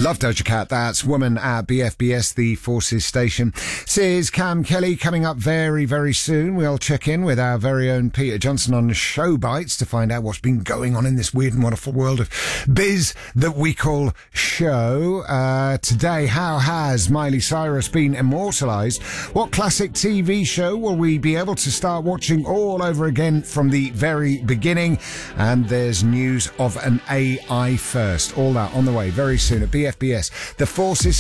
Love Doja Cat. That's Woman at BFBS, the Forces station. This is Cam Kelly coming up very, very soon. We'll check in with our very own Peter Johnson on Show Bites to find out what's been going on in this weird and wonderful world of biz that we call show. Today, how has Miley Cyrus been immortalised? What classic TV show will we be able to start watching all over again from the very beginning? And there's news of an AI first. All that on the way very soon at BFBS, the Forces